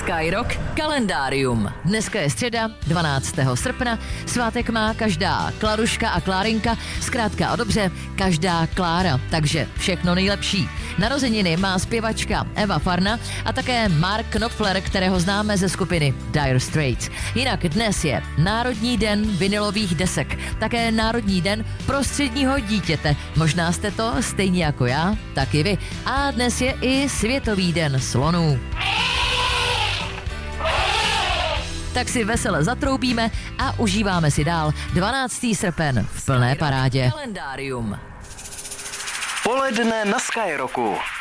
Skyrock kalendárium. Dneska je středa, 12. srpna. Svátek má každá Klaruška a Klárinka, zkrátka a dobře, každá Klára, takže všechno nejlepší. Narozeniny má zpěvačka Eva Farna a také Mark Knopfler, kterého známe ze skupiny Dire Straits. Jinak dnes je Národní den vinilových desek, také Národní den prostředního dítěte. Možná jste to stejně jako já, tak i vy. A dnes je i Světový den slonů. Tak si vesele zatroubíme a užíváme si dál 12. srpen v plné parádě. Poledne na Skyrocku.